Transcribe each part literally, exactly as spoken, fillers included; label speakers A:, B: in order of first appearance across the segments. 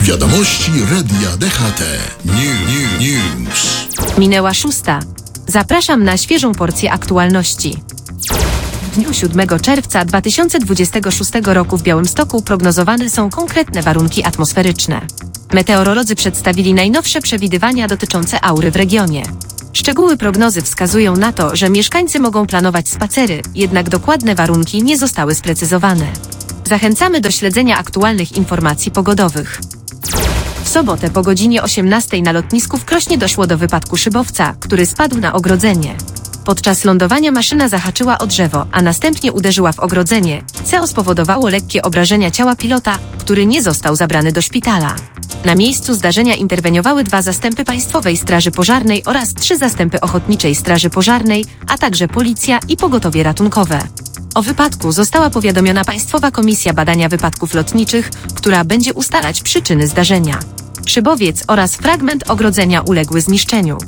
A: Wiadomości Radia D H T. New, new, news.
B: Minęła szósta. Zapraszam na świeżą porcję aktualności. W dniu siódmego czerwca dwa tysiące dwudziestego szóstego roku w Białymstoku prognozowane są konkretne warunki atmosferyczne. Meteorolodzy przedstawili najnowsze przewidywania dotyczące aury w regionie. Szczegóły prognozy wskazują na to, że mieszkańcy mogą planować spacery, jednak dokładne warunki nie zostały sprecyzowane. Zachęcamy do śledzenia aktualnych informacji pogodowych. W sobotę po godzinie osiemnastej na lotnisku w Krośnie doszło do wypadku szybowca, który spadł na ogrodzenie. Podczas lądowania maszyna zahaczyła o drzewo, a następnie uderzyła w ogrodzenie, co spowodowało lekkie obrażenia ciała pilota, który nie został zabrany do szpitala. Na miejscu zdarzenia interweniowały dwa zastępy Państwowej Straży Pożarnej oraz trzy zastępy Ochotniczej Straży Pożarnej, a także policja i pogotowie ratunkowe. O wypadku została powiadomiona Państwowa Komisja Badania Wypadków Lotniczych, która będzie ustalać przyczyny zdarzenia. Szybowiec oraz fragment ogrodzenia uległy zniszczeniu.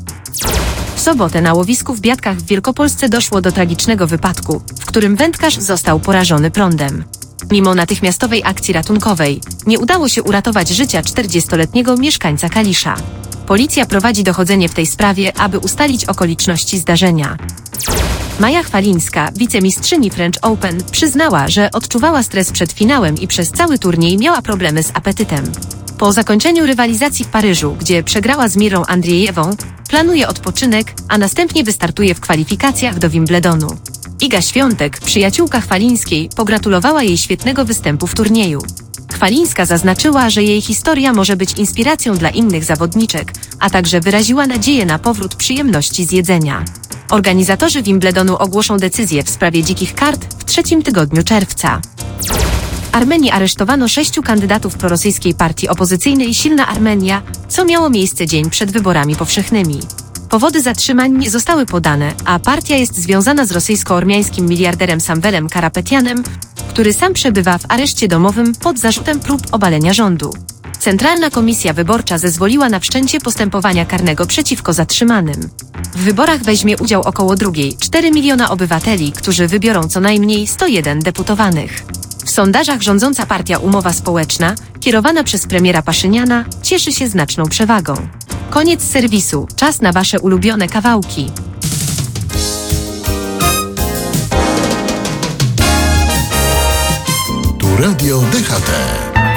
B: W sobotę na łowisku w Biatkach w Wielkopolsce doszło do tragicznego wypadku, w którym wędkarz został porażony prądem. Mimo natychmiastowej akcji ratunkowej, nie udało się uratować życia czterdziestoletniego mieszkańca Kalisza. Policja prowadzi dochodzenie w tej sprawie, aby ustalić okoliczności zdarzenia. Maja Chwalińska, wicemistrzyni French Open, przyznała, że odczuwała stres przed finałem i przez cały turniej miała problemy z apetytem. Po zakończeniu rywalizacji w Paryżu, gdzie przegrała z Mirą Andrzejewą, planuje odpoczynek, a następnie wystartuje w kwalifikacjach do Wimbledonu. Iga Świątek, przyjaciółka Chwalińskiej, pogratulowała jej świetnego występu w turnieju. Chwalińska zaznaczyła, że jej historia może być inspiracją dla innych zawodniczek, a także wyraziła nadzieję na powrót przyjemności z jedzenia. Organizatorzy Wimbledonu ogłoszą decyzję w sprawie dzikich kart w trzecim tygodniu czerwca. W Armenii aresztowano sześciu kandydatów prorosyjskiej partii opozycyjnej Silna Armenia, co miało miejsce dzień przed wyborami powszechnymi. Powody zatrzymań nie zostały podane, a partia jest związana z rosyjsko-ormiańskim miliarderem Samvelem Karapetyanem, który sam przebywa w areszcie domowym pod zarzutem prób obalenia rządu. Centralna Komisja Wyborcza zezwoliła na wszczęcie postępowania karnego przeciwko zatrzymanym. W wyborach weźmie udział około drugiej cztery miliona obywateli, którzy wybiorą co najmniej sto jeden deputowanych. W sondażach rządząca partia Umowa Społeczna, kierowana przez premiera Paszyniana, cieszy się znaczną przewagą. Koniec serwisu. Czas na Wasze ulubione kawałki.
A: Tu Radio D H T.